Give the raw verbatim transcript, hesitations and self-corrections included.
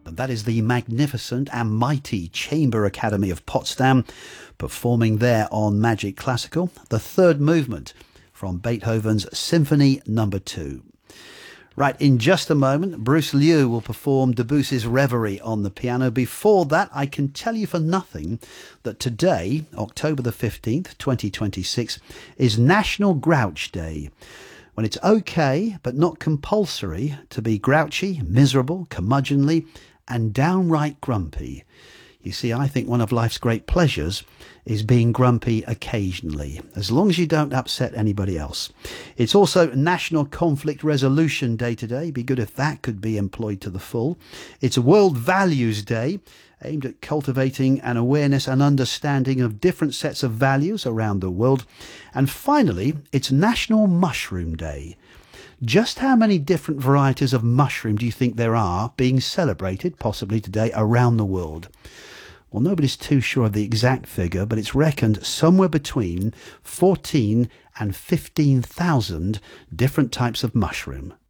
And that is the magnificent and mighty Chamber Academy of Potsdam, performing there on Magic Classical, the third movement from Beethoven's Symphony Number two. Right, in just a moment, Bruce Liu will perform Debussy's Reverie on the piano. Before that, I can tell you for nothing that today, October the fifteenth, twenty twenty-six, is National Grouch Day, when it's okay, but not compulsory, to be grouchy, miserable, curmudgeonly, and downright grumpy. You see, I think one of life's great pleasures is being grumpy occasionally, as long as you don't upset anybody else. It's also National Conflict Resolution Day today. Be good if that could be employed to the full. It's World Values Day, aimed at cultivating an awareness and understanding of different sets of values around the world. And finally, it's National Mushroom Day. Just how many different varieties of mushroom do you think there are being celebrated, possibly today, around the world? Well, nobody's too sure of the exact figure, but it's reckoned somewhere between fourteen and fifteen thousand different types of mushroom.